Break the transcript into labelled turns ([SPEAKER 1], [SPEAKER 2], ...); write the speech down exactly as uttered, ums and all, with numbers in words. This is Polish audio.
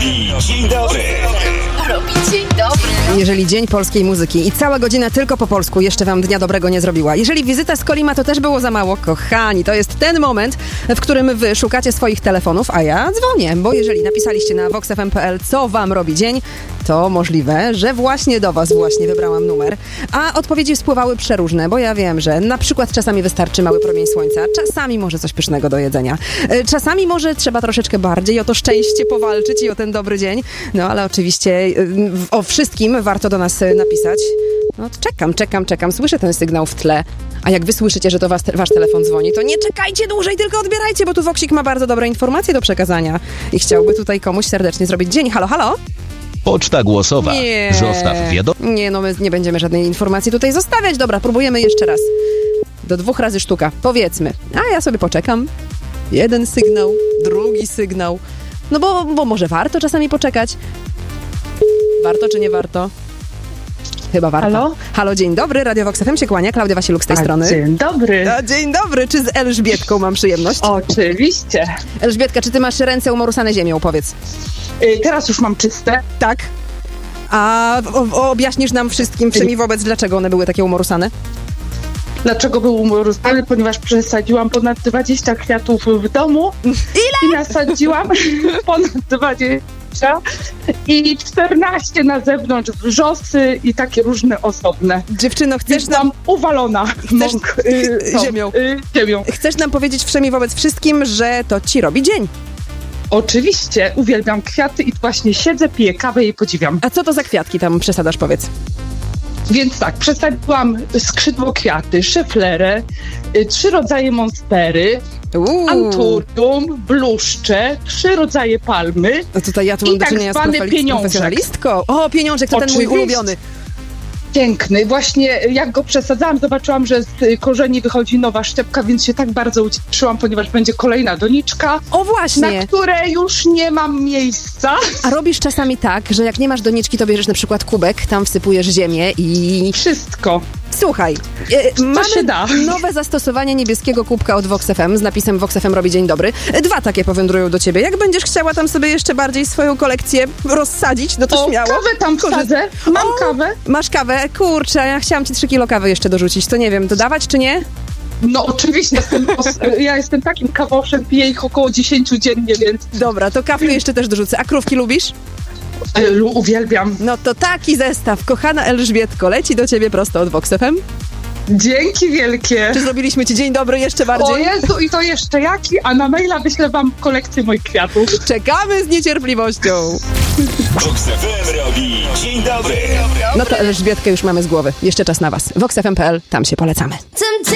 [SPEAKER 1] robi dzień dobry.
[SPEAKER 2] Robi dzień dobry.
[SPEAKER 3] Jeżeli dzień polskiej muzyki i cała godzina tylko po polsku jeszcze wam dnia dobrego nie zrobiła. Jeżeli wizyta z Kolima to też było za mało, kochani, to jest ten moment, w którym wy szukacie swoich telefonów, a ja dzwonię, bo jeżeli napisaliście na vox f m kropka p l, co wam robi dzień, to możliwe, że właśnie do was właśnie wybrałam numer. A odpowiedzi spływały przeróżne, bo ja wiem, że na przykład czasami wystarczy mały promień słońca, czasami może coś pysznego do jedzenia, czasami może trzeba troszeczkę bardziej o to szczęście powalczyć i o ten dobry dzień, no ale oczywiście o wszystkim warto do nas napisać. No czekam, czekam, czekam, słyszę ten sygnał w tle. A jak wy słyszycie, że to was, wasz telefon dzwoni, to nie czekajcie dłużej, tylko odbierajcie, bo tu Voksik ma bardzo dobre informacje do przekazania i chciałby tutaj komuś serdecznie zrobić dzień. Halo, halo?
[SPEAKER 4] Poczta głosowa.
[SPEAKER 3] Nie.
[SPEAKER 4] Zostaw wiadomość.
[SPEAKER 3] Nie, no my nie będziemy żadnej informacji tutaj zostawiać. Dobra, próbujemy jeszcze raz. Do dwóch razy sztuka, powiedzmy. A ja sobie poczekam. Jeden sygnał, drugi sygnał. No bo, bo może warto czasami poczekać. Warto czy nie warto? Chyba warto.
[SPEAKER 5] Halo?
[SPEAKER 3] Halo, dzień dobry. Radio Vox F M się kłania. Klaudia Wasiluk z tej
[SPEAKER 5] A,
[SPEAKER 3] strony.
[SPEAKER 5] Dzień dobry.
[SPEAKER 3] A, dzień dobry. Czy z Elżbietką mam przyjemność?
[SPEAKER 5] Oczywiście.
[SPEAKER 3] Elżbietka, czy ty masz ręce umorusane ziemią? Powiedz.
[SPEAKER 5] Y, teraz już mam czyste.
[SPEAKER 3] Tak. A o, o, objaśnisz nam wszystkim, wszemi wobec, dlaczego one były takie umorusane?
[SPEAKER 5] Dlaczego był umorusany? Ponieważ przesadziłam ponad dwadzieścia kwiatów w domu.
[SPEAKER 3] Ile?
[SPEAKER 5] I nasadziłam ponad dwadzieścia i czternaście na zewnątrz, wrzosy i takie różne osobne.
[SPEAKER 3] Dziewczyno, chcesz
[SPEAKER 5] Chcesz
[SPEAKER 3] nam...
[SPEAKER 5] nam uwalona mąk, y, tą,
[SPEAKER 3] ziemią.
[SPEAKER 5] Y, ziemią.
[SPEAKER 3] Chcesz nam powiedzieć wszemi wobec wszystkim, że to ci robi dzień.
[SPEAKER 5] Oczywiście, uwielbiam kwiaty i właśnie siedzę, piję kawę i podziwiam.
[SPEAKER 3] A co to za kwiatki tam przesadzasz, powiedz?
[SPEAKER 5] Więc tak, przesadziłam skrzydło kwiaty, szyflerę, y, trzy rodzaje monstery,
[SPEAKER 3] Uuu.
[SPEAKER 5] anturium, bluszcze, trzy rodzaje palmy.
[SPEAKER 3] No tutaj ja tu mam
[SPEAKER 5] I
[SPEAKER 3] do
[SPEAKER 5] tak
[SPEAKER 3] czynienia z
[SPEAKER 5] zwany
[SPEAKER 3] profeli-
[SPEAKER 5] pieniążek.
[SPEAKER 3] profesjonalistką. O, pieniążek to ten mój
[SPEAKER 5] Oczywiście.
[SPEAKER 3] ulubiony.
[SPEAKER 5] Piękny. Właśnie jak go przesadzałam, zobaczyłam, że z korzeni wychodzi nowa szczepka, więc się tak bardzo ucieszyłam, ponieważ będzie kolejna doniczka,
[SPEAKER 3] O, właśnie.
[SPEAKER 5] na której już nie mam miejsca.
[SPEAKER 3] A robisz czasami tak, że jak nie masz doniczki, to bierzesz na przykład kubek, tam wsypujesz ziemię i...
[SPEAKER 5] Wszystko.
[SPEAKER 3] Słuchaj, e, mamy
[SPEAKER 5] się da.
[SPEAKER 3] nowe zastosowanie niebieskiego kubka od Vox F M z napisem Vox F M robi dzień dobry. E, Dwa takie powędrują do ciebie. Jak będziesz chciała tam sobie jeszcze bardziej swoją kolekcję rozsadzić, no to
[SPEAKER 5] O,
[SPEAKER 3] śmiało.
[SPEAKER 5] kawę tam wsadzę. Mam
[SPEAKER 3] O,
[SPEAKER 5] kawę.
[SPEAKER 3] Masz kawę? Kurczę, ja chciałam ci trzy kilo kawy jeszcze dorzucić. To nie wiem, dodawać czy nie?
[SPEAKER 5] No oczywiście, jestem, ja jestem takim kawoszem, piję ich około dziesięć dziennie, więc
[SPEAKER 3] Dobra, to kawkę jeszcze też dorzucę. A krówki lubisz?
[SPEAKER 5] y, uwielbiam.
[SPEAKER 3] No to taki zestaw. Kochana Elżbietko, leci do ciebie prosto od Vox F M.
[SPEAKER 5] Dzięki wielkie.
[SPEAKER 3] Czy zrobiliśmy ci dzień dobry jeszcze bardziej?
[SPEAKER 5] O Jezu, i to jeszcze jaki? A na maila wyślę wam kolekcję moich kwiatów.
[SPEAKER 3] Czekamy z niecierpliwością.
[SPEAKER 1] Vox F M robi dzień dobry.
[SPEAKER 3] No to Elżbietkę już mamy z głowy. Jeszcze czas na was. vox f m kropka p l, tam się polecamy.